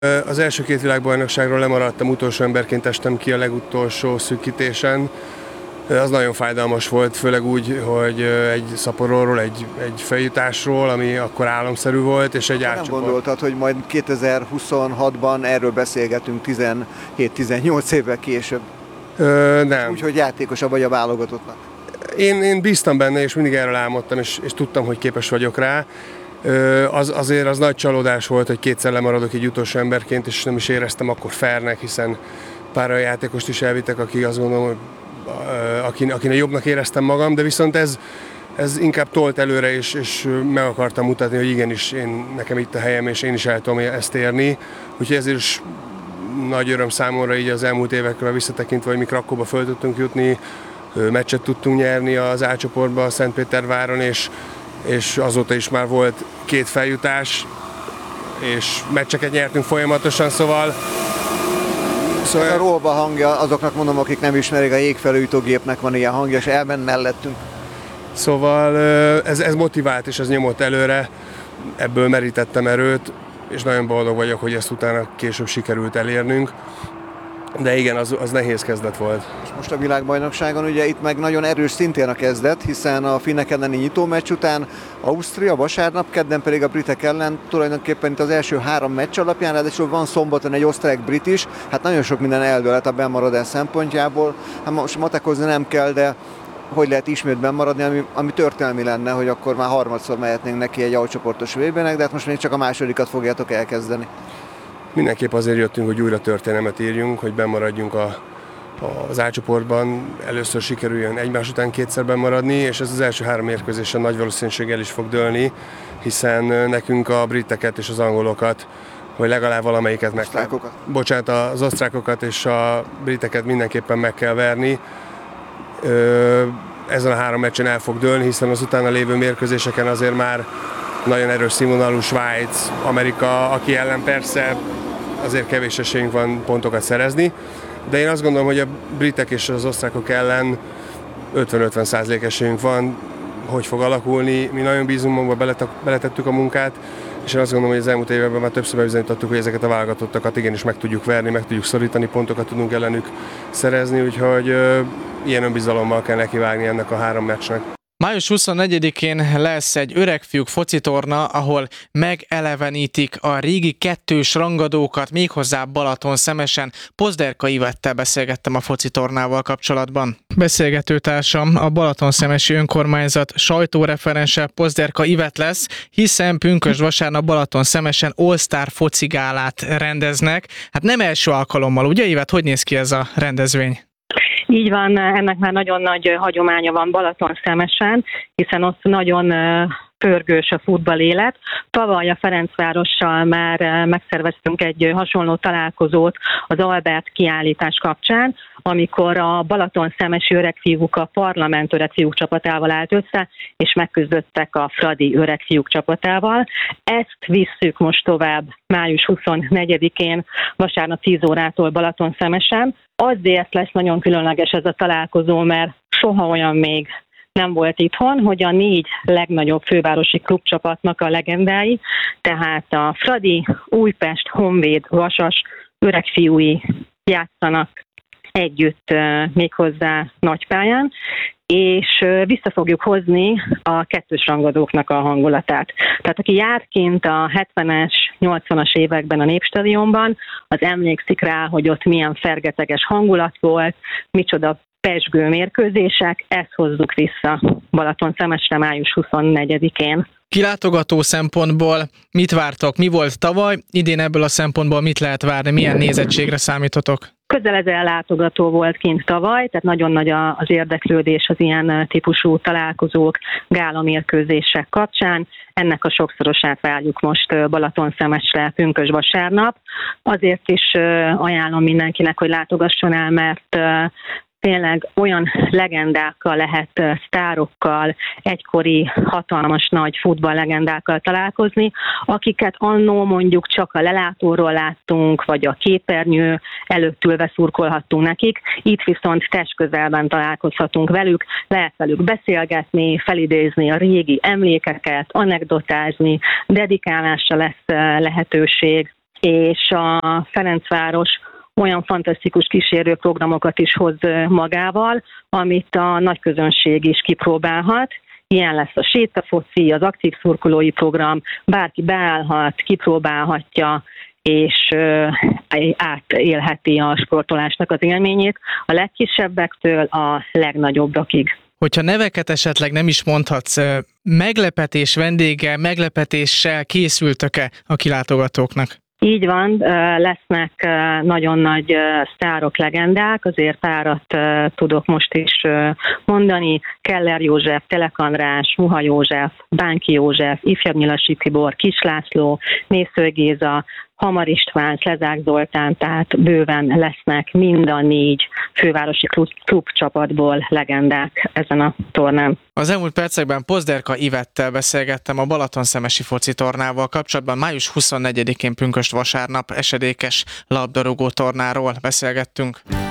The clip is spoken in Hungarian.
Az első két világbajnokságról lemaradtam, utolsó emberként estem ki a legutolsó szűkítésen. Az nagyon fájdalmas volt, főleg úgy, hogy egy szaporóról, egy feljutásról, ami akkor álomszerű volt, és egy átcsoport. Nem gondoltad, hogy majd 2026-ban erről beszélgetünk 17-18 évvel később? Nem. Úgyhogy játékosabb vagy a válogatottnak. Én bíztam benne, és mindig erről álmodtam, és tudtam, hogy képes vagyok rá. Azért az nagy csalódás volt, hogy kétszer lemaradok egy utolsó emberként, és nem is éreztem akkor fairnek, hiszen pár olyan játékost is elvittek, aki azt gondolom, akinek jobbnak éreztem magam, de viszont ez inkább tolt előre, és meg akartam mutatni, hogy igenis nekem itt a helyem, és én is el tudom ezt érni. Úgyhogy ezért is nagy öröm számomra így az elmúlt évekre visszatekintve, hogy mi Krakkóba föl tudtunk jutni, meccset tudtunk nyerni az A csoportban, a Szentpéterváron, és azóta is már volt 2 feljutás, és meccseket nyertünk folyamatosan, szóval... A rólba hangja, azoknak mondom, akik nem ismerik, a jégfelújítógépnek van ilyen hangja, és elment mellettünk. Szóval ez motivált, és ez nyomott előre, ebből merítettem erőt, és nagyon boldog vagyok, hogy ezt utána később sikerült elérnünk. De igen, az nehéz kezdet volt. És most a világbajnokságon ugye itt meg nagyon erős szintén a kezdet, hiszen a finnek elleni nyitómeccs után Ausztria vasárnap, kedden pedig a britek ellen, tulajdonképpen itt az első 3 meccs alapján, ráadásul van szombaton egy osztrák-brit is, hát nagyon sok minden eldőlhet a bennmaradás szempontjából. Hát most matekozni nem kell, de hogy lehet ismét bennmaradni, ami történelmi lenne, hogy akkor már harmadszor mehetnénk neki egy alcsoportos VB-nek, de hát most még csak a másodikat fogjátok elkezdeni. Mindenképp azért jöttünk, hogy újra történelmet írjunk, hogy bennmaradjunk az A csoportban. Először sikerüljön egymás után 2-szer bennmaradni, és ez az első 3 mérkőzésen nagy valószínűséggel is fog dőlni, hiszen nekünk a briteket és az angolokat, hogy legalább valamelyiket meg kell. Bocsánat, az osztrákokat és a briteket mindenképpen meg kell verni. Ezen a 3 meccsen el fog dőlni, hiszen az utána lévő mérkőzéseken azért már nagyon erős színvonalú Svájc, Amerika, aki ellen persze azért kevés esélyünk van pontokat szerezni, de én azt gondolom, hogy a britek és az osztrákok ellen 50-50% esélyünk van, hogy fog alakulni. Mi nagyon bízunk magunkba, beletettük a munkát, és én azt gondolom, hogy az elmúlt években már többször bebizonyítottuk, hogy ezeket a válogatottakat igenis meg tudjuk verni, meg tudjuk szorítani, pontokat tudunk ellenük szerezni, úgyhogy ilyen önbizalommal kell nekivágni ennek a 3 meccsnek. Május 24-én lesz egy öregfiúk focitorna, ahol megelevenítik a régi 2-s rangadókat, méghozzá Balatonszemesen. Pozderka Ivettel beszélgettem a focitornával kapcsolatban. Beszélgetőtársam a Balatonszemesi önkormányzat sajtóreferense Pozderka Ivet lesz, hiszen pünkösd vasárnap Balatonszemesen All-Star focigálát rendeznek. Hát nem első alkalommal, ugye Ivet, hogy néz ki ez a rendezvény? Így van, ennek már nagyon nagy hagyománya van Balatonszemesen, hiszen ott nagyon pörgős a futballélet. Tavaly a Ferencvárossal már megszerveztünk egy hasonló találkozót az Albert kiállítás kapcsán, amikor a Balatonszemesi öregfiúk a Parlament öregfiúk csapatával állt össze, és megküzdöttek a Fradi öregfiúk csapatával. Ezt visszük most tovább május 24-én, vasárnap 10 órától Balatonszemesen. Azért lesz nagyon különleges ez a találkozó, mert soha olyan még nem volt itthon, hogy a 4 legnagyobb fővárosi klubcsapatnak a legendái, tehát a Fradi, Újpest, Honvéd, Vasas öregfiúi játszanak együtt méghozzá nagypályán, és vissza fogjuk hozni a 2-s rangadóknak a hangulatát. Tehát aki járt kint a 70-es, 80-as években a Népstadionban, az emlékszik rá, hogy ott milyen fergeteges hangulat volt, micsoda pezsgő mérkőzések, ezt hozzuk vissza Balatonszemesre május 24-én. Kilátogató szempontból mit vártok? Mi volt tavaly? Idén ebből a szempontból mit lehet várni? Milyen nézettségre számítotok? Közel 1000 látogató volt kint tavaly, tehát nagyon nagy az érdeklődés az ilyen típusú találkozók, gálamérkőzések kapcsán. Ennek a sokszorosát várjuk most Balatonszemesre pünkösd vasárnap. Azért is ajánlom mindenkinek, hogy látogasson el, mert tényleg olyan legendákkal lehet, sztárokkal, egykori hatalmas nagy futballlegendákkal találkozni, akiket annó mondjuk csak a lelátóról láttunk, vagy a képernyő előtt ülve szurkolhattunk nekik. Itt viszont testközelben találkozhatunk velük, lehet velük beszélgetni, felidézni a régi emlékeket, anekdotázni, dedikálásra lesz lehetőség. és a Ferencváros olyan fantasztikus kísérőprogramokat is hoz magával, amit a nagyközönség is kipróbálhat. Ilyen lesz a sétafoci, az aktív szurkolói program, bárki beállhat, kipróbálhatja, és átélheti a sportolásnak az élményét a legkisebbektől a legnagyobbakig. Hogyha neveket esetleg nem is mondhatsz, meglepetés vendége, meglepetéssel készültök-e a kilátogatóknak? Így van, lesznek nagyon nagy sztárok, legendák, azért párat tudok most is mondani. Keller József, Telek András, Muha József, Bánki József, Ifjabb Nyilasi Tibor, Kis László, Mészöly Géza, Hamar István, Szlezák Zoltán, tehát bőven lesznek mind a 4 fővárosi klubcsapatból legendák ezen a tornán. Az elmúlt percekben Pozderka Ivettel beszélgettem a Balatonszemesi focitornával kapcsolatban. Május 24-én pünkösd vasárnap esedékes labdarúgó tornáról beszélgettünk.